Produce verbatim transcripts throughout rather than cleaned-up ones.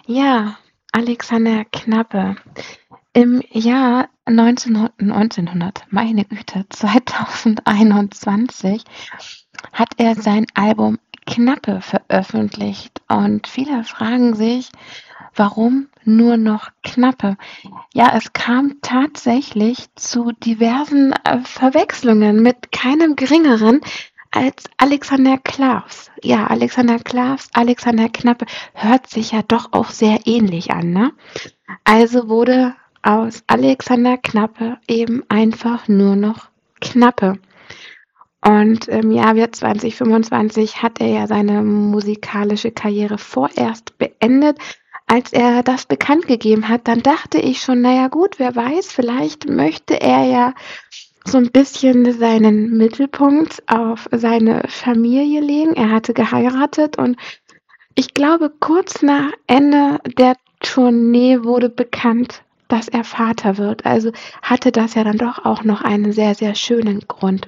Ja, Alexander Knappe. Im Jahr neunzehnhundert neunzehnhundert, meine Güte, zweitausendeinundzwanzig hat er sein Album Knappe veröffentlicht und viele fragen sich, warum nur noch Knappe? Ja, es kam tatsächlich zu diversen äh, Verwechslungen mit keinem Geringeren als Alexander Klavs. Ja, Alexander Klavs, Alexander Knappe hört sich ja doch auch sehr ähnlich an, ne? Also wurde aus Alexander Knappe eben einfach nur noch Knappe. Und im Jahr zwanzig fünfundzwanzig hat er ja seine musikalische Karriere vorerst beendet. Als er das bekannt gegeben hat, dann dachte ich schon, naja gut, wer weiß, vielleicht möchte er ja so ein bisschen seinen Mittelpunkt auf seine Familie legen. Er hatte geheiratet und ich glaube, kurz nach Ende der Tournee wurde bekannt, dass er Vater wird. Also hatte das ja dann doch auch noch einen sehr, sehr schönen Grund.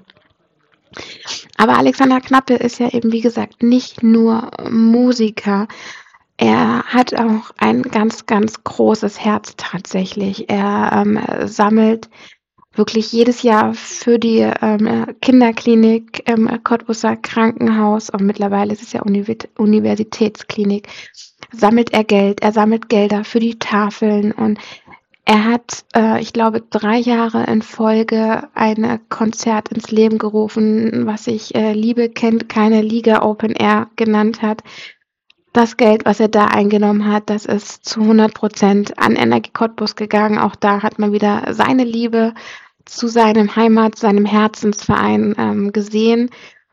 Aber Alexander Knappe ist ja eben, wie gesagt, nicht nur Musiker. Er hat auch ein ganz, ganz großes Herz tatsächlich. Er ähm, sammelt wirklich jedes Jahr für die ähm, Kinderklinik im Cottbuser Krankenhaus, und mittlerweile ist es ja Univ- Universitätsklinik, sammelt er Geld. Er sammelt Gelder für die Tafeln und er hat, äh, ich glaube, drei Jahre in Folge ein äh, Konzert ins Leben gerufen, was sich äh, Liebe kennt keine Liga Open Air genannt hat. Das Geld, was er da eingenommen hat, das ist zu hundert Prozent an Energie Cottbus gegangen. Auch da hat man wieder seine Liebe zu seinem Heimat, seinem Herzensverein ähm, gesehen.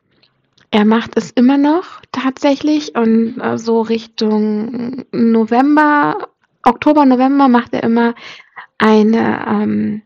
Er macht es immer noch tatsächlich und äh, so Richtung November, Oktober, November macht er immer eine ähm,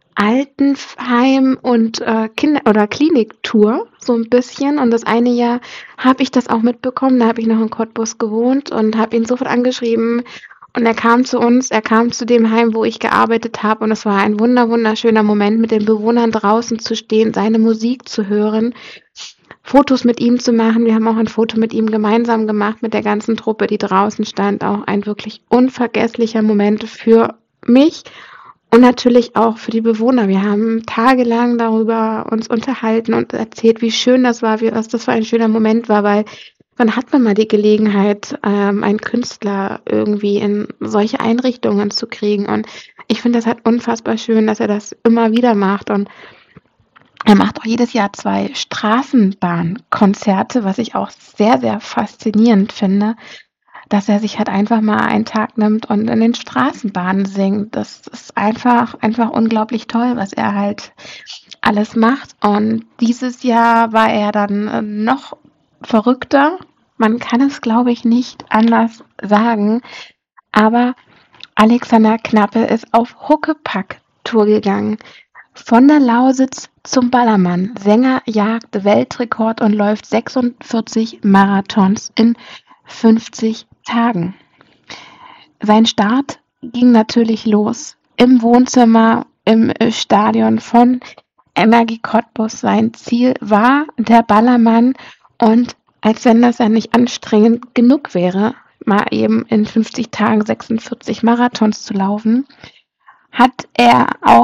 Altenheim- und äh, Kinder- oder Kliniktour, so ein bisschen. Und das eine Jahr habe ich das auch mitbekommen. Da habe ich noch in Cottbus gewohnt und habe ihn sofort angeschrieben. Und er kam zu uns, er kam zu dem Heim, wo ich gearbeitet habe. Und es war ein wunder, wunderschöner Moment, mit den Bewohnern draußen zu stehen, seine Musik zu hören, Fotos mit ihm zu machen. Wir haben auch ein Foto mit ihm gemeinsam gemacht, mit der ganzen Truppe, die draußen stand. Auch ein wirklich unvergesslicher Moment für mich und natürlich auch für die Bewohner. Wir haben tagelang darüber uns unterhalten und erzählt, wie schön das war, wie was das für ein schöner Moment war, weil wann hat man mal die Gelegenheit, ähm, einen Künstler irgendwie in solche Einrichtungen zu kriegen? Und ich finde das halt unfassbar schön, dass er das immer wieder macht. Und er macht auch jedes Jahr zwei Straßenbahnkonzerte, was ich auch sehr, sehr faszinierend finde, dass er sich halt einfach mal einen Tag nimmt und in den Straßenbahnen singt. Das ist einfach, einfach unglaublich toll, was er halt alles macht. Und dieses Jahr war er dann äh, noch verrückter. Man kann es, glaube ich, nicht anders sagen. Aber Alexander Knappe ist auf Huckepack-Tour gegangen. Von der Lausitz zum Ballermann. Sänger jagt Weltrekord und läuft sechsundvierzig Marathons in fünfzig Tagen. Sein Start ging natürlich los im Wohnzimmer im äh, Stadion von Energie Cottbus. Sein Ziel war der Ballermann, und als wenn das ja nicht anstrengend genug wäre, mal eben in fünfzig Tagen sechsundvierzig Marathons zu laufen, hat er auch